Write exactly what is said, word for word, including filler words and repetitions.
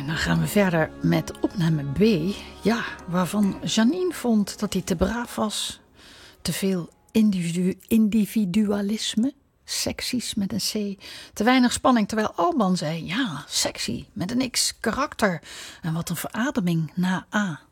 dan gaan we verder met opname B. Ja, waarvan Janine vond dat hij te braaf was. Te veel individu- individualisme. Seksies met een C. Te weinig spanning, terwijl Alban zei... Ja, sexy met een X, karakter. En wat een verademing na A.